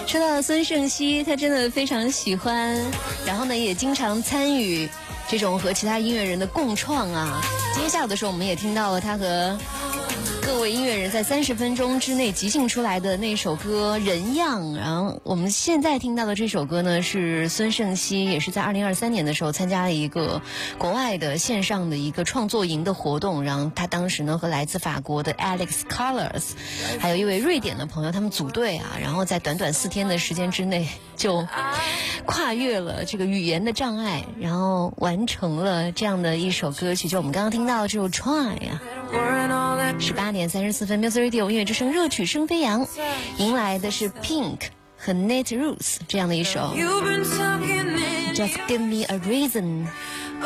说到孙盛熙，他真的非常喜欢，然后呢也经常参与这种和其他音乐人的共创啊。今天下午的时候，我们也听到了他和各位音乐人在30分钟之内即兴出来的那首歌《人样》，然后我们现在听到的这首歌呢，是孙盛熙也是在2023年的时候参加了一个国外的线上的一个创作营的活动，然后他当时呢和来自法国的 Alex Colors 还有一位瑞典的朋友他们组队啊，然后在短短4天的时间之内就跨越了这个语言的障碍，然后完成了这样的一首歌曲，就我们刚刚听到的这首 Try 啊。18点34分 Music Radio 音乐之声热曲声飞扬，迎来的是 Pink 和 Nate Ruess 这样的一首 Just Give Me a Reason。